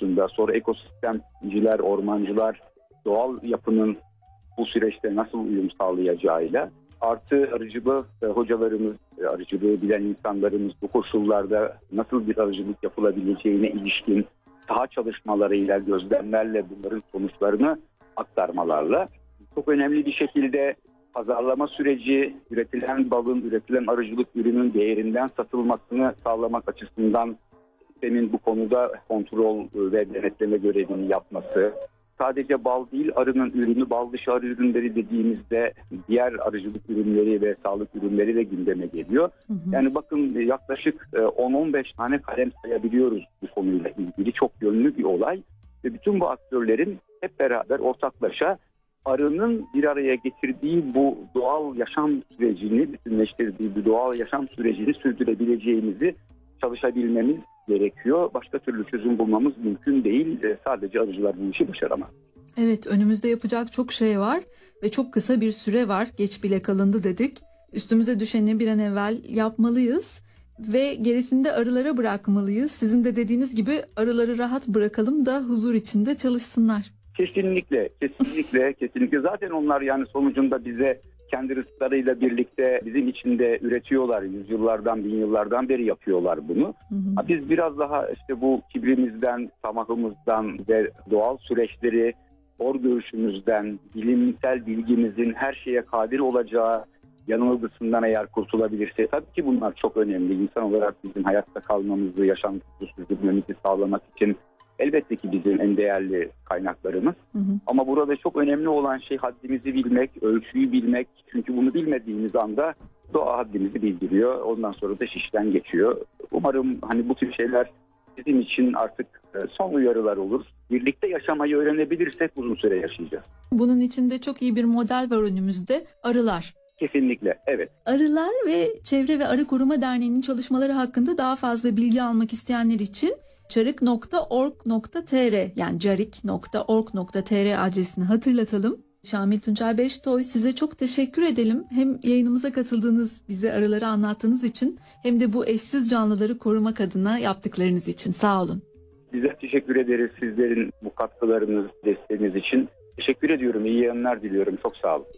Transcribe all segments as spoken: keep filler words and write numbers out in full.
konusunda, sonra ekosistemciler, ormancılar, doğal yapının bu süreçte nasıl uyum sağlayacağıyla, artı arıcılık e, hocalarımız, e, arıcılığı bilen insanlarımız bu koşullarda nasıl bir arıcılık yapılabileceğine ilişkin saha çalışmalarıyla, gözlemlerle bunların sonuçlarını aktarmalarla çok önemli bir şekilde pazarlama süreci, üretilen balın, üretilen arıcılık ürünün değerinden satılmasını sağlamak açısından sistemin bu konuda kontrol ve denetleme görevini yapması, sadece bal değil, arının ürünü, bal dışı arı ürünleri dediğimizde diğer arıcılık ürünleri ve sağlık ürünleri de gündeme geliyor. Hı hı. Yani bakın yaklaşık on on beş tane kalem sayabiliyoruz bu konuyla ilgili. Çok yönlü bir olay ve bütün bu aktörlerin hep beraber ortaklaşa arının bir araya getirdiği bu doğal yaşam sürecini, bütünleştirdiği bu doğal yaşam sürecini sürdürebileceğimizi çalışabilmemiz gerekiyor. Başka türlü çözüm bulmamız mümkün değil. Sadece arıcılar bu işi başaramaz. Evet, önümüzde yapacak çok şey var ve çok kısa bir süre var. Geç bile kalındı dedik. Üstümüze düşeni bir an evvel yapmalıyız ve gerisini de arılara bırakmalıyız. Sizin de dediğiniz gibi arıları rahat bırakalım da huzur içinde çalışsınlar. Kesinlikle, kesinlikle, kesinlikle. Zaten onlar yani sonucunda bize kendi rızıklarıyla birlikte bizim için de üretiyorlar. Yüzyıllardan, bin yıllardan beri yapıyorlar bunu. Hı hı. Biz biraz daha işte bu kibrimizden, tamahımızdan ve doğal süreçleri, hor görüşümüzden, bilimsel bilgimizin her şeye kadir olacağı yanılgısından eğer kurtulabilirse, tabii ki bunlar çok önemli. İnsan olarak bizim hayatta kalmamızı, yaşantımızı sürdürmemizi sağlamak için elbette ki bizim en değerli kaynaklarımız. Hı hı. Ama burada çok önemli olan şey haddimizi bilmek, ölçüyü bilmek. Çünkü bunu bilmediğimiz anda doğa haddimizi bildiriyor. Ondan sonra da şişten geçiyor. Umarım hani bu tür şeyler bizim için artık son uyarılar olur. Birlikte yaşamayı öğrenebilirsek uzun süre yaşayacağız. Bunun içinde çok iyi bir model var önümüzde. Arılar. Kesinlikle, evet. Arılar ve Çevre ve Arı Koruma Derneği'nin çalışmaları hakkında daha fazla bilgi almak isteyenler için carik nokta org nokta tr yani carik nokta org nokta tr adresini hatırlatalım. Şamil Tuncay Beştoy, size çok teşekkür edelim. Hem yayınımıza katıldığınız, bize arıları anlattığınız için hem de bu eşsiz canlıları korumak adına yaptıklarınız için. Sağ olun. Bize teşekkür ederiz. Sizlerin bu katkılarınız, desteğiniz için teşekkür ediyorum. İyi yayınlar diliyorum. Çok sağ olun.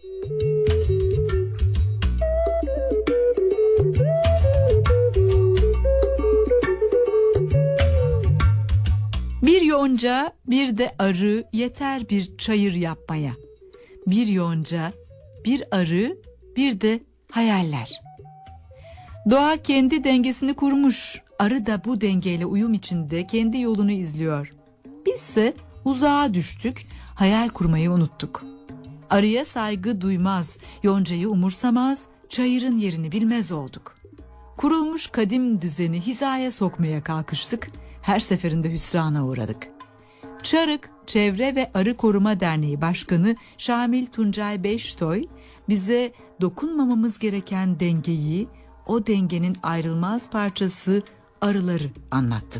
Bir yonca, bir de arı yeter bir çayır yapmaya. Bir yonca, bir arı, bir de hayaller. Doğa kendi dengesini kurmuş. Arı da bu dengeyle uyum içinde kendi yolunu izliyor. Bizse uzağa düştük, hayal kurmayı unuttuk. Arıya saygı duymaz, yoncayı umursamaz, çayırın yerini bilmez olduk. Kurulmuş kadim düzeni hizaya sokmaya kalkıştık. Her seferinde hüsrana uğradık. Çarık Çevre ve Arı Koruma Derneği Başkanı Şamil Tuncay Beştoy bize dokunmamamız gereken dengeyi, o dengenin ayrılmaz parçası arıları anlattı.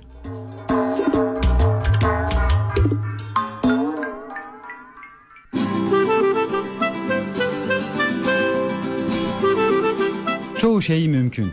Çoğu şey mümkün.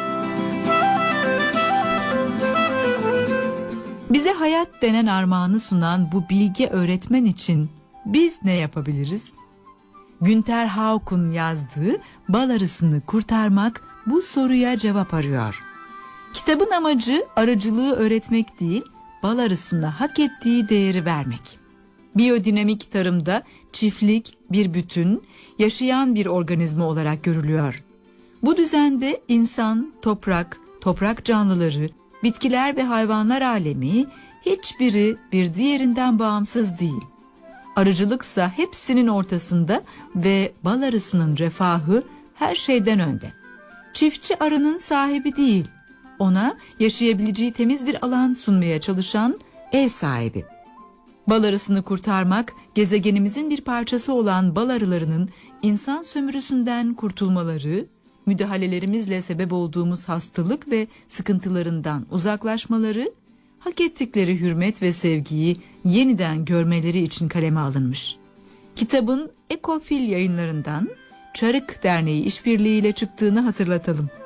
Bize hayat denen armağanı sunan bu bilge öğretmen için biz ne yapabiliriz? Günter Hauk'un yazdığı Bal Arısını Kurtarmak bu soruya cevap arıyor. Kitabın amacı arıcılığı öğretmek değil, bal arısına hak ettiği değeri vermek. Biyodinamik tarımda çiftlik bir bütün, yaşayan bir organizma olarak görülüyor. Bu düzende insan, toprak, toprak canlıları, bitkiler ve hayvanlar alemi hiçbiri bir diğerinden bağımsız değil. Arıcılıksa hepsinin ortasında ve bal arısının refahı her şeyden önde. Çiftçi arının sahibi değil, ona yaşayabileceği temiz bir alan sunmaya çalışan ev sahibi. Bal arısını kurtarmak, gezegenimizin bir parçası olan bal arılarının insan sömürüsünden kurtulmaları, müdahalelerimizle sebep olduğumuz hastalık ve sıkıntılarından uzaklaşmaları, hak ettikleri hürmet ve sevgiyi yeniden görmeleri için kaleme alınmış. Kitabın Ekofil Yayınlarından Çarık Derneği işbirliğiyle çıktığını hatırlatalım.